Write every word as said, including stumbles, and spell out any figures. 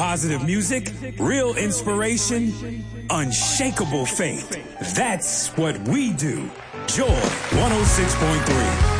Positive music, real inspiration, unshakable faith. That's what we do. Joy one oh six point three.